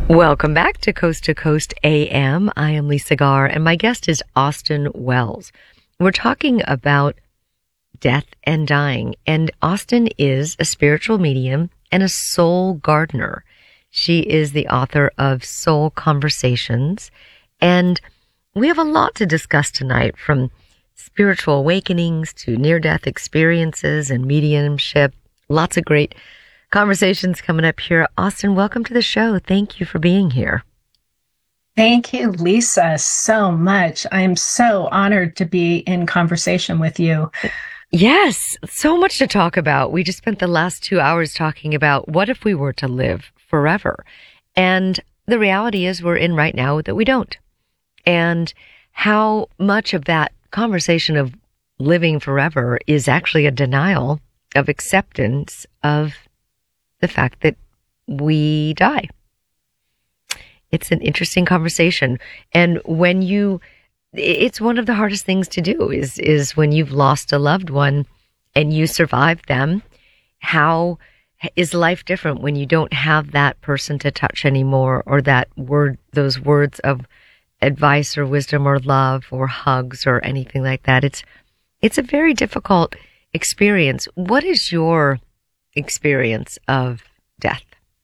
Welcome back to Coast AM. I am Lisa Garr, and my guest is Austin Wells. We're talking about death and dying, and Austin is a spiritual medium and a soul gardener. She is the author of Soul Conversations, and we have a lot to discuss tonight, from spiritual awakenings to near-death experiences and mediumship. Lots of great conversations coming up here. Austin, welcome to the show. Thank you for being here. Thank you, Lisa, so much. I'm so honored to be in conversation with you. Yes, so much to talk about. We just spent the last 2 hours talking about what if we were to live forever? And the reality is we're in right now that we don't. And how much of that conversation of living forever is actually a denial of acceptance of the fact that we die. It's an interesting conversation. And it's one of the hardest things to do is when you've lost a loved one and you survived them. How is life different when you don't have that person to touch anymore, or those words of advice or wisdom or love or hugs or anything like that? It's a very difficult experience. What is your experience of death?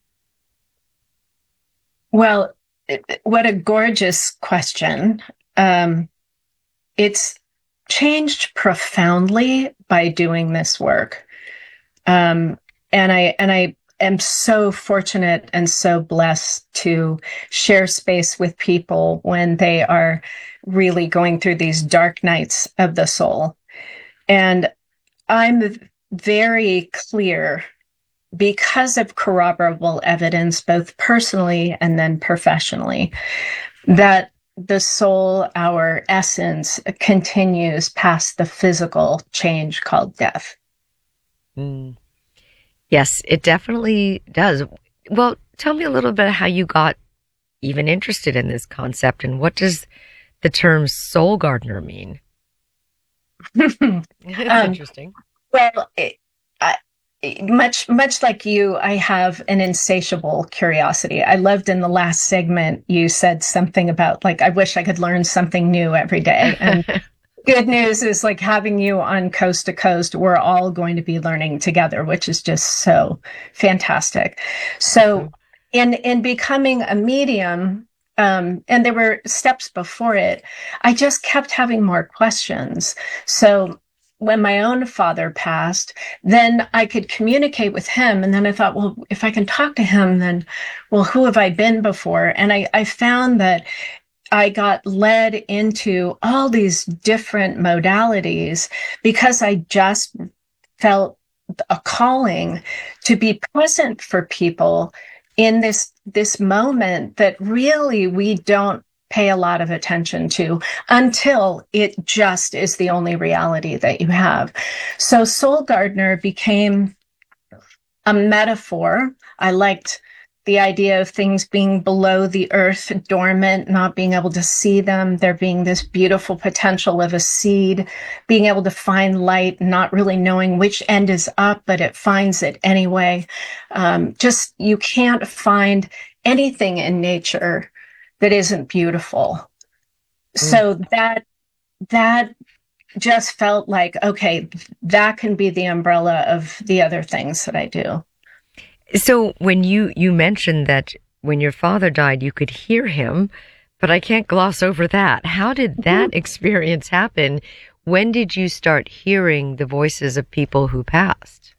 Well, what a gorgeous question. It's changed profoundly by doing this work. And I am so fortunate and so blessed to share space with people when they are really going through these dark nights of the soul. And I'm very clear, because of corroborable evidence, both personally and then professionally, that the soul, our essence, continues past the physical change called death. Yes, it definitely does. Well, tell me a little bit how you got even interested in this concept, and what does the term soul gardener mean? It's interesting. Well, much like you, I have an insatiable curiosity. I loved in the last segment, you said something about, like, I wish I could learn something new every day. And good news is, like, having you on Coast to Coast, we're all going to be learning together, which is just so fantastic. So in becoming a medium, and there were steps before it, I just kept having more questions. So when my own father passed, then I could communicate with him. And then I thought, well, if I can talk to him, then, well, who have I been before? And I found that I got led into all these different modalities because I just felt a calling to be present for people in this moment that really we don't pay a lot of attention to until it just is the only reality that you have. So Soul Gardener became a metaphor. I liked the idea of things being below the earth, dormant, not being able to see them. There being this beautiful potential of a seed, being able to find light, not really knowing which end is up, but it finds it anyway. Just, you can't find anything in nature that isn't beautiful. So that just felt like, okay, that can be the umbrella of the other things that I do. So when you mentioned that when your father died, you could hear him, but I can't gloss over that. How did that experience happen? When did you start hearing the voices of people who passed?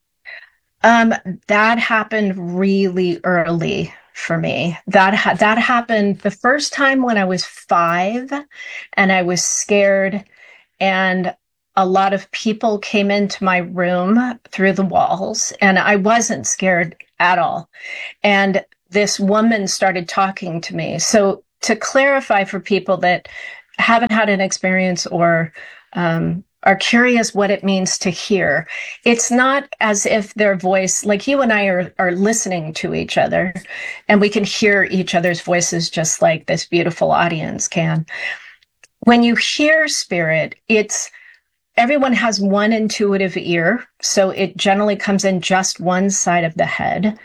That happened really early for me. That happened the first time when I was 5, and I was scared, and a lot of people came into my room through the walls, and I wasn't scared at all. And this woman started talking to me. So to clarify for people that haven't had an experience or are curious what it means to hear, it's not as if their voice, like you and I are listening to each other, and we can hear each other's voices just like this beautiful audience can. When you hear spirit, everyone has one intuitive ear, so it generally comes in just one side of the head.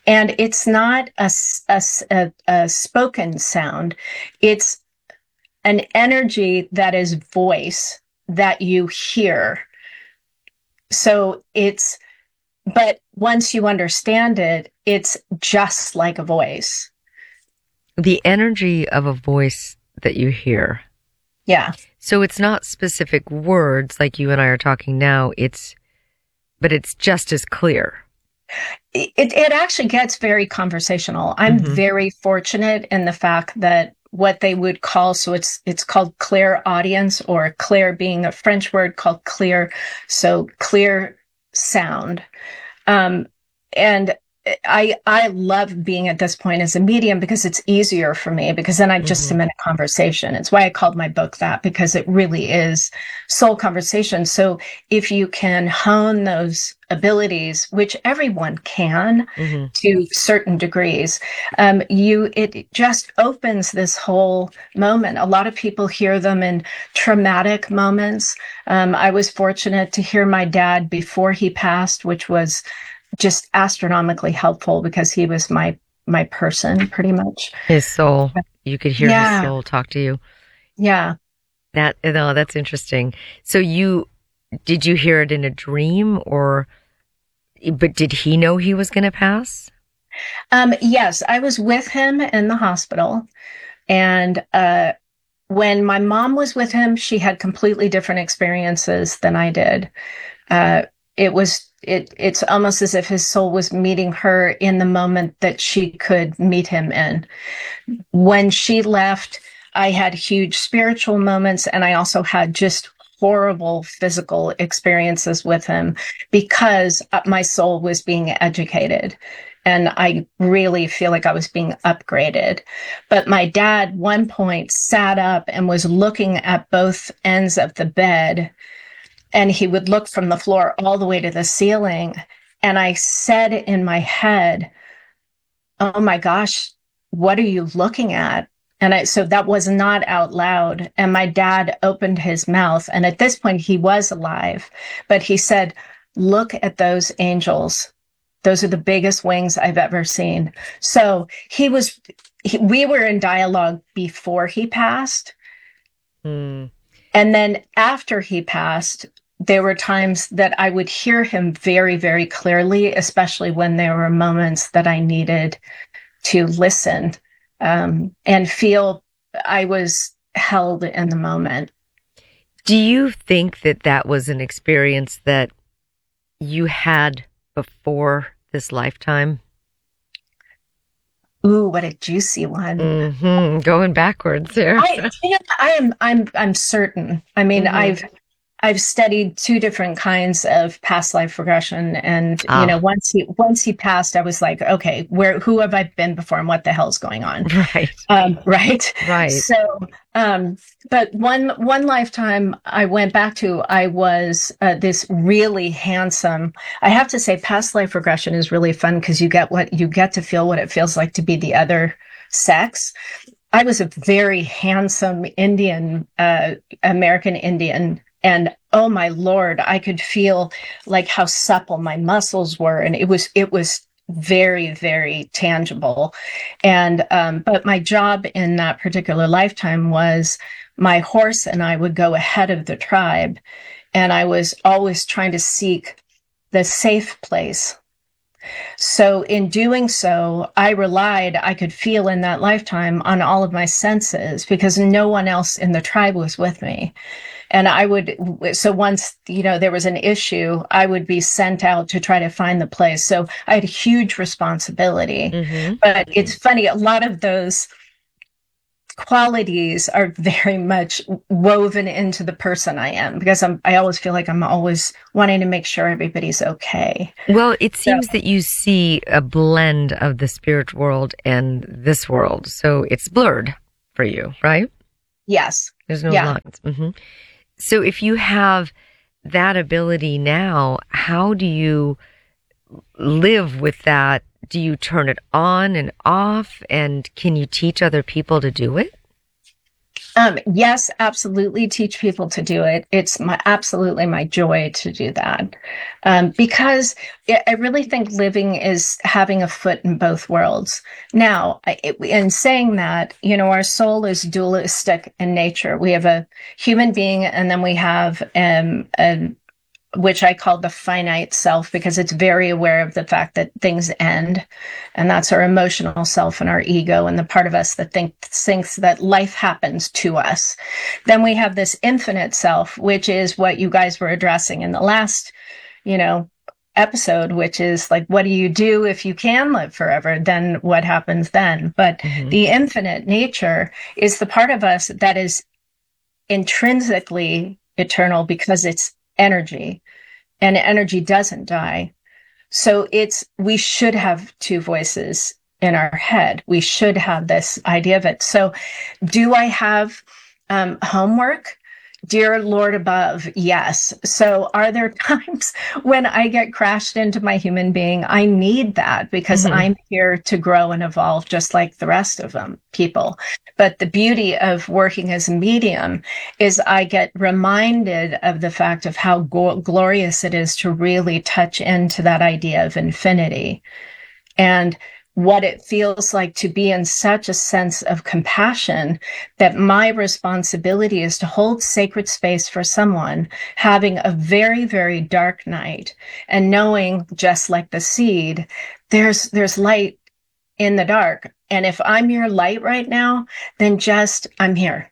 And it's not a spoken sound. It's an energy that is voice that you hear. So but once you understand it, it's just like a voice. The energy of a voice that you hear. Yeah. So it's not specific words like you and I are talking now. But it's just as clear. It actually gets very conversational. I'm very fortunate in the fact that what they would call, so it's called clairaudience, or clair being a French word called clear, so clear sound. And I love being at this point as a medium because it's easier for me, because then I just am in a conversation. It's why I called my book that, because it really is soul conversation. So if you can hone those abilities, which everyone can to certain degrees, it just opens this whole moment. A lot of people hear them in traumatic moments. I was fortunate to hear my dad before he passed, which was just astronomically helpful because he was my person, pretty much. His soul. You could hear his soul talk to you. Yeah. That's interesting. So did you hear it in a dream, but did he know he was going to pass? Yes, I was with him in the hospital. And when my mom was with him, she had completely different experiences than I did. It's almost as if his soul was meeting her in the moment that she could meet him in. When she left, I had huge spiritual moments, and I also had just horrible physical experiences with him because my soul was being educated. And I really feel like I was being upgraded. But my dad, one point, sat up and was looking at both ends of the bed. And he would look from the floor all the way to the ceiling. And I said in my head, "Oh my gosh, what are you looking at?" And so that was not out loud. And my dad opened his mouth. And at this point, he was alive. But he said, "Look at those angels. Those are the biggest wings I've ever seen." So we were in dialogue before he passed. And then after he passed, there were times that I would hear him very, very clearly, especially when there were moments that I needed to listen and feel I was held in the moment. Do you think that was an experience that you had before this lifetime? Ooh, what a juicy one! Going backwards here. I'm certain. I mean, I've studied two different kinds of past life regression, and once he passed, I was like, okay, who have I been before, and what the hell's going on? Right. So, but one lifetime I went back to, I was this really handsome. I have to say, past life regression is really fun because you get to feel what it feels like to be the other sex. I was a very handsome American Indian. And oh my Lord, I could feel like how supple my muscles were. And it was very, very tangible. And, but my job in that particular lifetime was my horse and I would go ahead of the tribe. And I was always trying to seek the safe place. So in doing so, I could feel in that lifetime on all of my senses because no one else in the tribe was with me. And so once, there was an issue, I would be sent out to try to find the place. So I had a huge responsibility. But it's funny, a lot of those qualities are very much woven into the person I am because I always feel like I'm always wanting to make sure everybody's okay. Well, it seems that you see a blend of the spirit world and this world. So it's blurred for you, right? Yes. There's no lines. So if you have that ability now, how do you live with that? Do you turn it on and off? And can you teach other people to do it? Yes, absolutely. Teach people to do it. It's absolutely my joy to do that. Because I really think living is having a foot in both worlds. Now, in saying that, our soul is dualistic in nature. We have a human being, and then we have which I call the finite self, because it's very aware of the fact that things end. And that's our emotional self and our ego and the part of us that thinks that life happens to us. Then we have this infinite self, which is what you guys were addressing in the last, episode, which is like, what do you do if you can live forever? Then what happens then? But the infinite nature is the part of us that is intrinsically eternal, because it's energy, and energy doesn't die. So we should have two voices in our head. We should have this idea of it. So do I have homework? Dear Lord above, yes. So are there times when I get crashed into my human being? I need that, because I'm here to grow and evolve just like the rest of people. But the beauty of working as a medium is I get reminded of the fact of how glorious it is to really touch into that idea of infinity, and what it feels like to be in such a sense of compassion, that my responsibility is to hold sacred space for someone having a very, very dark night, and knowing, just like the seed, there's light in the dark. And if I'm your light right now, then I'm here.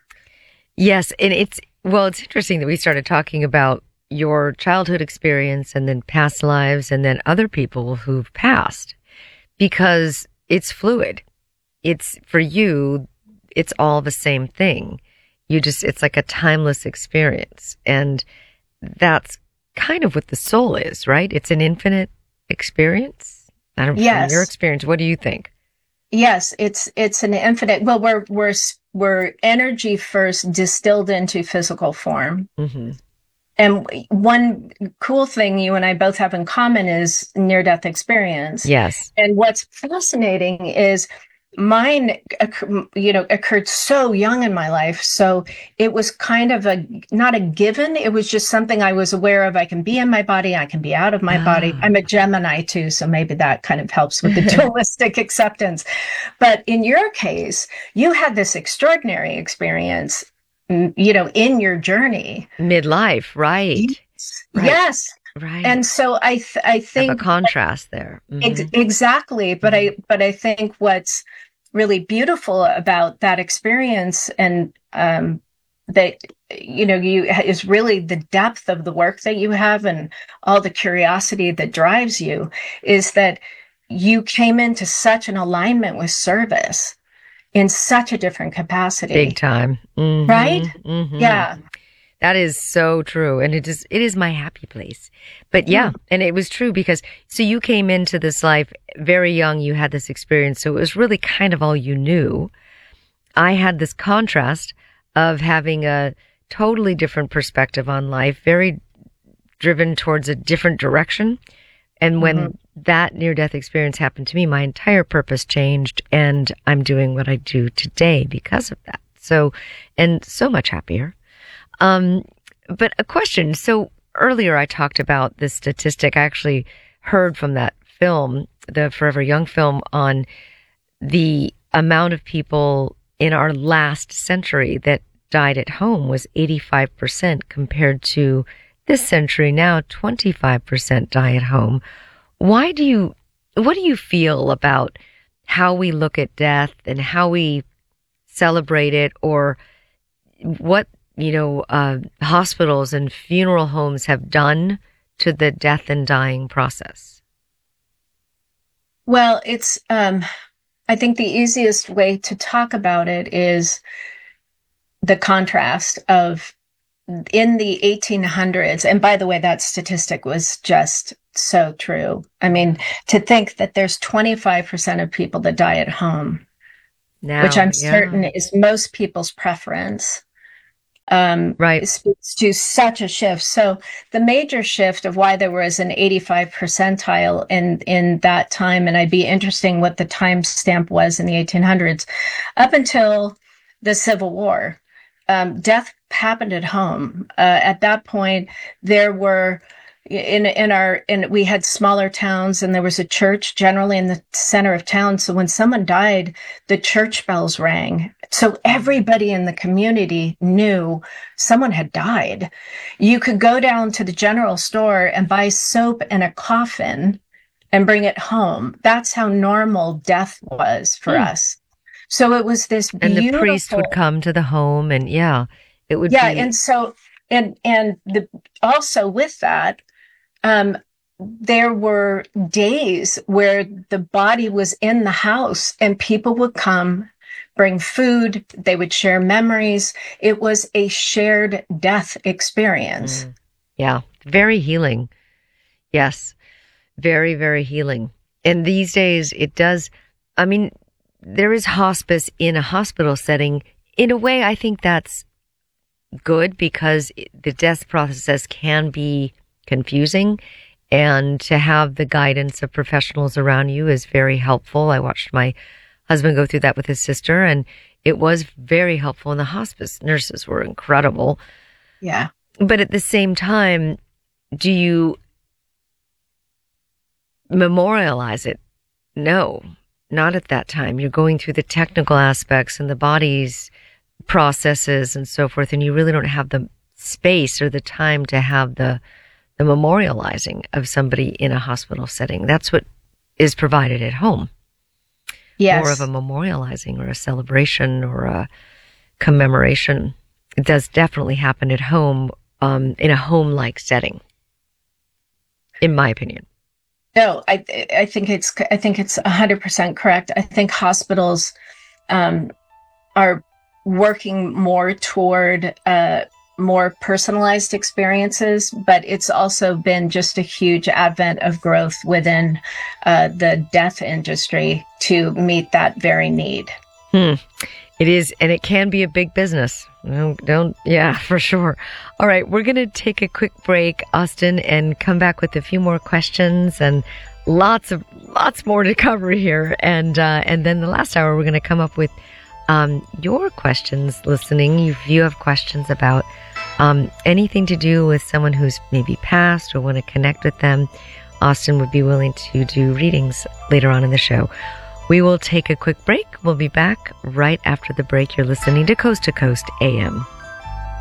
Yes. And it's interesting that we started talking about your childhood experience, and then past lives, and then other people who've passed, because it's fluid. It's, for you, it's all the same thing. It's like a timeless experience. And that's kind of what the soul is, right? It's an infinite experience. I don't know, from your experience, what do you think? Yes, it's an infinite. Well, we're energy first distilled into physical form. And one cool thing you and I both have in common is near-death experience. Yes. And what's fascinating is mine, occurred so young in my life. So it was kind of not a given. It was just something I was aware of. I can be in my body. I can be out of my body. I'm a Gemini too. So maybe that kind of helps with the dualistic acceptance. But in your case, you had this extraordinary experience, in your journey. Midlife, right? Yes. Right. And so I think have a contrast there. Exactly. But I think what's really beautiful about that experience, and that is really the depth of the work that you have, and all the curiosity that drives you, is that you came into such an alignment with service in such a different capacity. Big time. Right? Yeah. That is so true. And it is my happy place. But yeah, and it was true, because so you came into this life very young, you had this experience. So it was really kind of all you knew. I had this contrast of having a totally different perspective on life, very driven towards a different direction. And when that near-death experience happened to me, my entire purpose changed, and I'm doing what I do today because of that. So, and so much happier. But a question. So earlier I talked about this statistic. I actually heard from that film, the Forever Young film, on the amount of people in our last century that died at home was 85% compared to this century now, 25% die at home. What do you feel about how we look at death and how we celebrate it, or what, hospitals and funeral homes have done to the death and dying process? Well, it's, I think the easiest way to talk about it is the contrast of, in the 1800s, and by the way, that statistic was just so true. I mean, to think that there's 25% of people that die at home, now, which I'm certain is most people's preference. Right. It speaks to such a shift. So the major shift of why there was an 85 percentile in that time, and I'd be interesting what the time stamp was in the 1800s, up until the Civil War. Death happened at home. At that point, there were we had smaller towns, and there was a church generally in the center of town. So when someone died, the church bells rang. So everybody in the community knew someone had died. You could go down to the general store and buy soap and a coffin and bring it home. That's how normal death was for us. So it was this beautiful. And the priest would come to the home, and it would be. And so, also with that, there were days where the body was in the house and people would come, bring food, they would share memories. It was a shared death experience. Yeah, very healing. Yes, very, very healing. And these days it does, there is hospice in a hospital setting. In a way, I think that's good because the death process can be confusing, and to have the guidance of professionals around you is very helpful. I watched my husband go through that with his sister, and it was very helpful. And the hospice nurses were incredible. Yeah. But at the same time, do you memorialize it? No, not at that time. You're going through the technical aspects and the body's processes and so forth, and you really don't have the space or the time to have the memorializing of somebody in a hospital setting. That's what is provided at home. Yes. More of a memorializing or a celebration or a commemoration. It does definitely happen at home, in a home-like setting, in my opinion. No, I think it's 100% correct. I think hospitals are working more toward more personalized experiences, but it's also been just a huge advent of growth within the death industry to meet that very need. It is, and it can be a big business. Yeah, for sure. All right, we're going to take a quick break, Austin, and come back with a few more questions and lots more to cover here. And then the last hour, we're going to come up with your questions, listening. If you have questions about anything to do with someone who's maybe passed or want to connect with them, Austin would be willing to do readings later on in the show. We will take a quick break. We'll be back right after the break. You're listening to Coast AM.